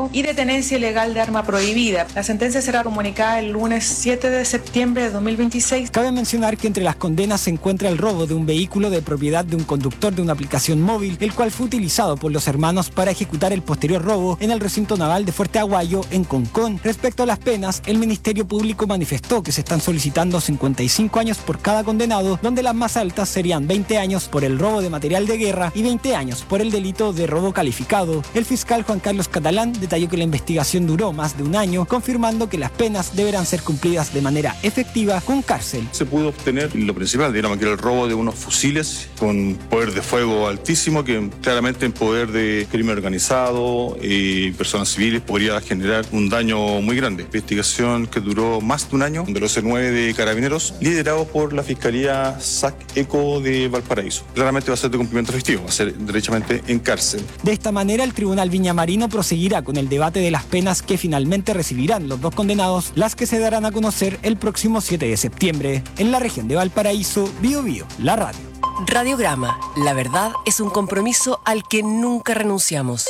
robo y de tenencia ilegal de arma prohibida. La sentencia será comunicada el lunes 7 de septiembre de 2026. Cabe mencionar que entre las condenas se encuentra el robo de un vehículo de propiedad de un conductor de una aplicación móvil, el cual fue utilizado por los hermanos para ejecutar el posterior robo en el recinto naval de Fuerte Aguayo, en Concón. Respecto a las penas, el Ministerio Público manifestó que se están solicitando 55 años por cada condenado, donde las más altas serían 20 años por el robo de material de guerra y 20 años por el delito de robo calificado. El fiscal Juan Carlos Catalán detalló que la investigación duró más de un año, confirmando que las penas deberán ser cumplidas de manera efectiva con cárcel. Se pudo obtener lo principal, digamos, que era el robo de unos fusiles con poder de fuego altísimo, que claramente en poder de crimen organizado y personas civiles podría generar un daño muy grande. Investigación que duró más de un año, de los 9 de Carabineros, liderado por la Fiscalía SAC-ECO de Valparaíso. Claramente va a ser de cumplimiento efectivo, va a ser derechamente en cárcel. De esta manera, el Tribunal Viñamarino proseguirá con el debate de las penas que finalmente recibirán los dos condenados, las que se darán a conocer el próximo 7 de septiembre. En la región de Valparaíso, Biobío, la radio. Radiograma, la verdad es un compromiso al que nunca renunciamos.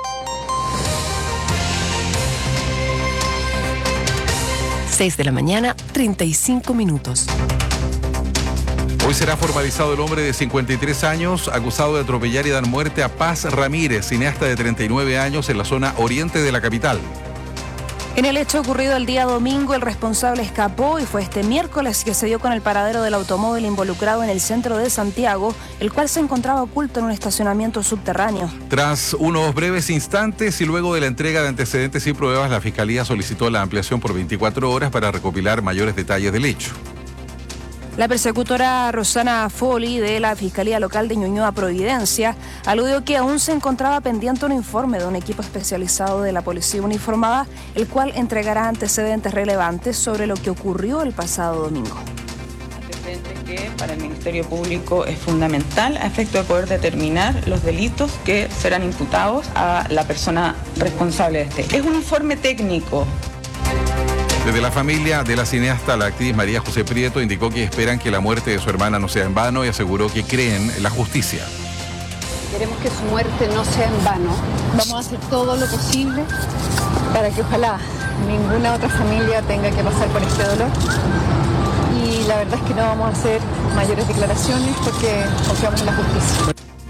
6 de la mañana, 35 minutos. Hoy será formalizado el hombre de 53 años acusado de atropellar y dar muerte a Paz Ramírez, cineasta de 39 años en la zona oriente de la capital. En el hecho ocurrido el día domingo, el responsable escapó y fue este miércoles que se dio con el paradero del automóvil involucrado en el centro de Santiago, el cual se encontraba oculto en un estacionamiento subterráneo. Tras unos breves instantes y luego de la entrega de antecedentes y pruebas, la Fiscalía solicitó la ampliación por 24 horas para recopilar mayores detalles del hecho. La persecutora Rosana Foli de la Fiscalía Local de Ñuñoa Providencia aludió que aún se encontraba pendiente un informe de un equipo especializado de la Policía Uniformada, el cual entregará antecedentes relevantes sobre lo que ocurrió el pasado domingo. Antecedentes que para el Ministerio Público es fundamental a efecto de poder determinar los delitos que serán imputados a la persona responsable de este. Es un informe técnico. Desde la familia de la cineasta, la actriz María José Prieto indicó que esperan que la muerte de su hermana no sea en vano y aseguró que creen en la justicia. Queremos que su muerte no sea en vano. Vamos a hacer todo lo posible para que ojalá ninguna otra familia tenga que pasar por este dolor. Y la verdad es que no vamos a hacer mayores declaraciones porque confiamos en la justicia.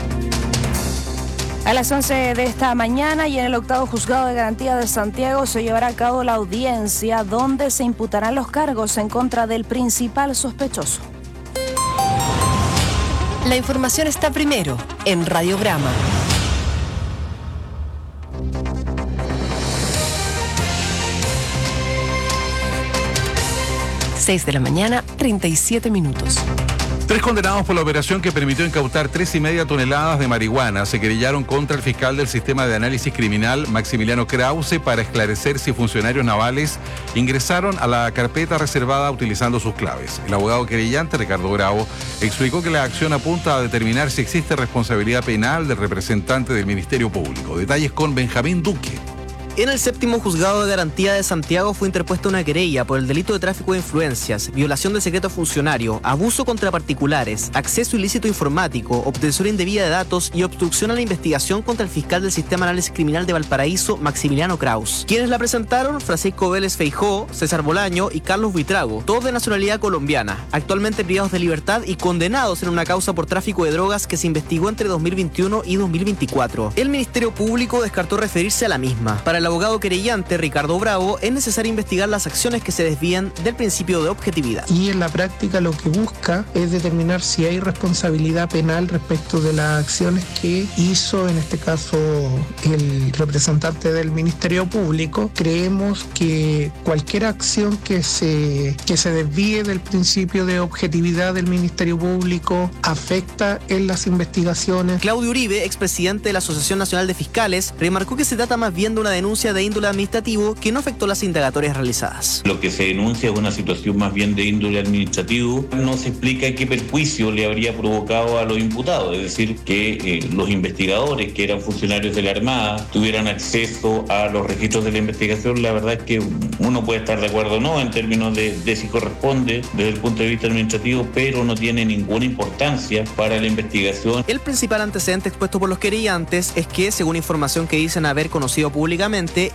A las 11 de esta mañana y en el octavo juzgado de garantía de Santiago se llevará a cabo la audiencia donde se imputarán los cargos en contra del principal sospechoso. La información está primero en Radiograma. Seis de la mañana, 37 minutos. 3 condenados por la operación que permitió incautar 3,5 toneladas de marihuana se querellaron contra el fiscal del Sistema de Análisis Criminal, Maximiliano Krause, para esclarecer si funcionarios navales ingresaron a la carpeta reservada utilizando sus claves. El abogado querellante, Ricardo Bravo, explicó que la acción apunta a determinar si existe responsabilidad penal del representante del Ministerio Público. Detalles con Benjamín Duque. En el séptimo juzgado de garantía de Santiago fue interpuesta una querella por el delito de tráfico de influencias, violación de secreto funcionario, abuso contra particulares, acceso ilícito informático, obtención indebida de datos y obstrucción a la investigación contra el fiscal del Sistema de Análisis Criminal de Valparaíso, Maximiliano Kraus. Quienes la presentaron, Francisco Vélez Feijó, César Bolaño y Carlos Buitrago, todos de nacionalidad colombiana, actualmente privados de libertad y condenados en una causa por tráfico de drogas que se investigó entre 2021 y 2024. El Ministerio Público descartó referirse a la misma. Para el abogado querellante Ricardo Bravo, es necesario investigar las acciones que se desvían del principio de objetividad. Y en la práctica lo que busca es determinar si hay responsabilidad penal respecto de las acciones que hizo, en este caso, el representante del Ministerio Público. Creemos que cualquier acción que se desvíe del principio de objetividad del Ministerio Público afecta en las investigaciones. Claudio Uribe, expresidente de la Asociación Nacional de Fiscales, remarcó que se trata más bien de una denuncia de índole administrativo que no afectó las indagatorias realizadas. Lo que se denuncia es una situación más bien de índole administrativo. No se explica qué perjuicio le habría provocado a los imputados, es decir, que los investigadores, que eran funcionarios de la Armada, tuvieran acceso a los registros de la investigación. La verdad es que uno puede estar de acuerdo o no en términos de si corresponde desde el punto de vista administrativo, pero no tiene ninguna importancia para la investigación. El principal antecedente expuesto por los querellantes es que, según información que dicen haber conocido públicamente,